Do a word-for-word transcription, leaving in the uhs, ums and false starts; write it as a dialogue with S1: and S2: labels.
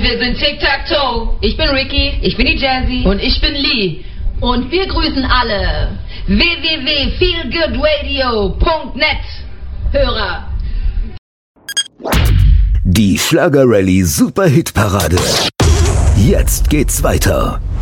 S1: Wir sind Tic-Tac-Toe.
S2: Ich bin Ricky.
S1: Ich bin die Jazzy.
S2: Und ich bin Lee.
S1: Und wir grüßen alle w w w punkt feel good radio punkt net Hörer.
S3: Die Schlager-Rallye Superhit-Parade. Jetzt geht's weiter.